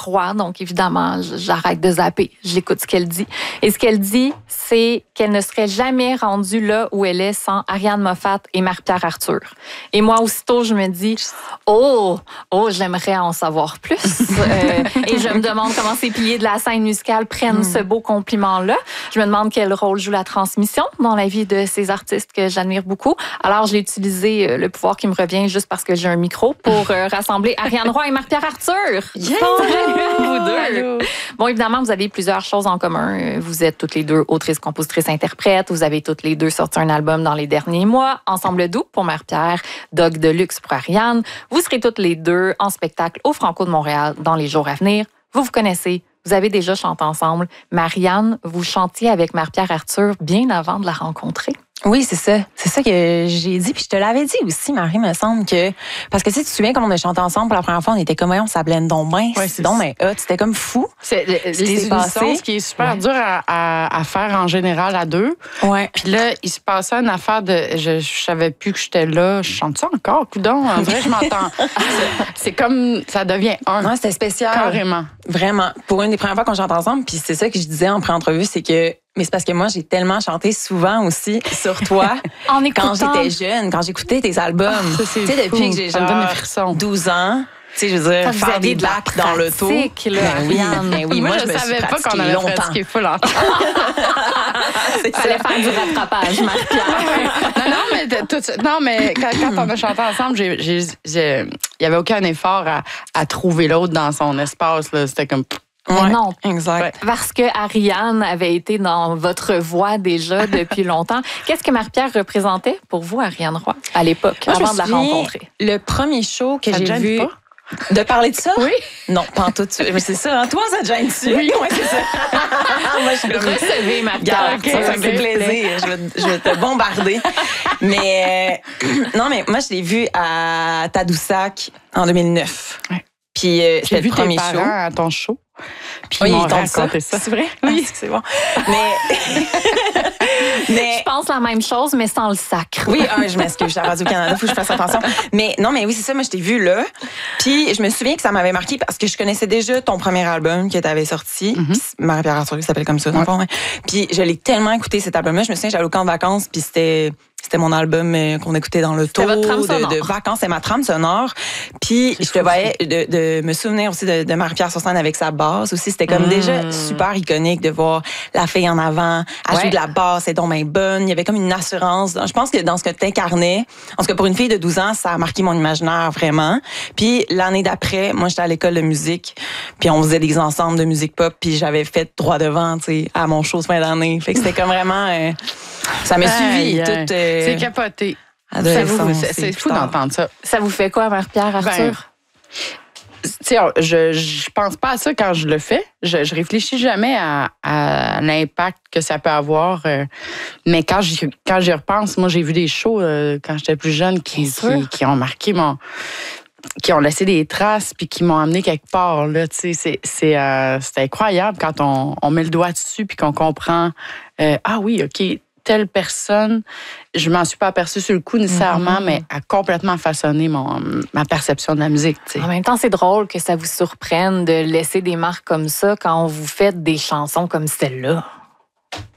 Roy, donc évidemment, j'arrête de zapper. J'écoute ce qu'elle dit. Et ce qu'elle dit, c'est qu'elle ne serait jamais rendue là où elle est sans Ariane Moffat et Marie-Pierre Arthur. Et moi, aussitôt, je me dis, j'aimerais en savoir plus. Et je me demande comment ces piliers de la scène musicale prennent ce beau compliment-là. Je me demande quel rôle joue la transmission dans la vie de ces artistes que j'admire beaucoup. Alors, j'ai utilisé le pouvoir qui me revient juste parce que j'ai un micro pour rassembler Ariane Roy et Marie-Pierre Arthur. Yeah! Vous deux. Bon, évidemment, vous avez plusieurs choses en commun. Vous êtes toutes les deux autrices, compositrices, interprètes. Vous avez toutes les deux sorti un album dans les derniers mois. Ensemble doux pour Marie-Pierre, Dog de luxe pour Ariane. Vous serez toutes les deux en spectacle au Franco de Montréal dans les jours à venir. Vous vous connaissez. Vous avez déjà chanté ensemble. Marianne, vous chantiez avec Marie-Pierre Arthur bien avant de la rencontrer. Oui, c'est ça. C'est ça que j'ai dit. Puis je te l'avais dit aussi, Marie, me semble que... Parce que si tu te souviens, quand on a chanté ensemble pour la première fois, on était comme, on s'appelait donc bien. Ouais, c'est donc bien hot. C'était comme fou. C'est les unisons, ce qui est super dur à faire en général à deux. Ouais. Puis là, il se passait une affaire de... Je savais plus que j'étais là. Je chante ça encore, coudonc. En vrai, je m'entends. C'est comme... Ça devient un. Ouais, c'était spécial. Carrément. Vraiment. Pour une des premières fois qu'on chante ensemble, puis c'est ça que je disais en pré-entrevue, c'est que... Mais c'est parce que moi, j'ai tellement chanté souvent aussi sur toi quand j'étais jeune, quand j'écoutais tes albums. Tu sais, depuis que j'ai ça me donne des genre frissons. 12 ans. Tu sais, je veux dire, faire des bacs dans l'auto. Oui, moi, je savais pas qu'on avait pratiqué full longtemps. Il fallait faire du rattrapage, Marie-Pierre. non, mais quand on a chanté ensemble, il y avait aucun effort à trouver l'autre dans son espace. Là. C'était comme... Mais non, exact. Parce que Ariane avait été dans votre voix déjà depuis longtemps. Qu'est-ce que Marie-Pierre représentait pour vous, Ariane Roy, à l'époque, avant de la rencontrer? Le premier show que ça j'ai vu... Pas? De parler de ça? Oui. Non, pas en tout. Mais c'est ça, hein? Toi, ça te gêne-tu? Oui, c'est ça. Moi, je suis comme... Recevez, Marie-Pierre. Ça me fait plaisir. Je vais te bombarder. Mais non, mais moi, je l'ai vu à Tadoussac en 2009. Ouais. Puis c'était le premier show. À ton show. Puis oui, ils m'ont raconté ça. C'est vrai? Oui. C'est bon. Mais je pense la même chose, mais sans le sacre. Oui, je m'excuse, je suis à Radio-Canada, il faut que je fasse attention. Mais non, mais oui, c'est ça, moi, je t'ai vu là. Puis je me souviens que ça m'avait marqué parce que je connaissais déjà ton premier album que tu avais sorti. Marie-Pierre Arthur, qui s'appelle comme ça, dans le fond. Puis je l'ai tellement écouté, cet album-là. Je me souviens, j'allais au camp de vacances, puis c'était mon album qu'on écoutait dans l'auto de vacances. C'est ma trame sonore. Puis je te voyais de me souvenir aussi de Marie-Pierre sur scène avec sa basse aussi. C'était comme déjà super iconique de voir la fille en avant, elle joue de la basse, c'est donc bien bonne. Il y avait comme une assurance. Je pense que dans ce que tu incarnais, en tout cas pour une fille de 12 ans, ça a marqué mon imaginaire vraiment. Puis l'année d'après, moi j'étais à l'école de musique, puis on faisait des ensembles de musique pop, puis j'avais fait droit devant, tu sais, à mon show de fin d'année. Fait que c'était comme vraiment... ça m'a suivi toute... C'est capoté. C'est fou d'entendre ça. Ça vous fait quoi, Marie-Pierre Arthur? Je pense pas à ça quand je le fais. Je réfléchis jamais à l'impact que ça peut avoir. Mais quand j'y repense, moi, j'ai vu des shows quand j'étais plus jeune qui ont marqué qui ont laissé des traces puis qui m'ont amené quelque part. Là, c'est incroyable quand on met le doigt dessus puis qu'on comprend ah oui, OK, telle personne, je m'en suis pas aperçue sur le coup nécessairement, mais a complètement façonné ma perception de la musique. T'sais. En même temps, c'est drôle que ça vous surprenne de laisser des marques comme ça quand vous faites des chansons comme celle-là.